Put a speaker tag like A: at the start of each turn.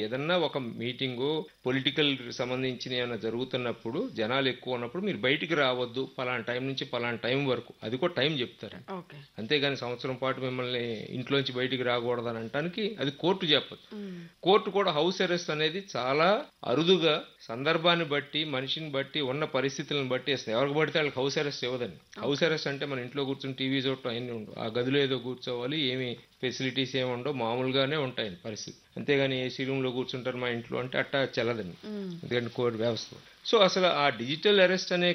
A: ఏదన్నా ఒక meeting political సంబంధించిన ఏమైనా జరుగుతున్నప్పుడు జనాలు ఎక్కువ ఉన్నప్పుడు మీరు బయటికి రావద్దు పలానా టైం నుంచి పలానా టైం వరకు, అది కూడా టైం చెప్తారు.
B: ఓకే.
A: అంతేగాని సంవత్సరం పాటు మిమ్మల్ని ఇంట్లోంచి బయటికి రాకూడదని అనటానికి అది కోర్టు చెప్పదు. కోర్టు కూడా హౌస్ అరెస్ట్ అనేది చాలా అరుదుగా సందర్భాన్ని బట్టి మనిషిని బట్టి ఉన్న పరిస్థితులను బట్టి ఇస్తుంది. ఎవరికి పడితే వాళ్ళకి హౌస్ అరెస్ట్ ఇవ్వదండి. హౌస్ అరెస్ట్ అంటే మన ఇంట్లో కూర్చొని టీవీ చూడటం అన్నీ ఉండవు, ఆ గదిలో ఏదో కూర్చోవాలి, ఏమి ఫెసిలిటీస్ ఏమి ఉండవు, మామూలుగానే ఉంటాయండి పరిస్థితి. అంతేగాని ఏసీ రూమ్ లో కూర్చుంటారు మా ఇంట్లో అంటే అట్టా చెల్లదండి, ఎందుకంటే కోర్టు వ్యవస్థ. సో అసలు ఆ డిజిటల్ అరెస్ట్ అనే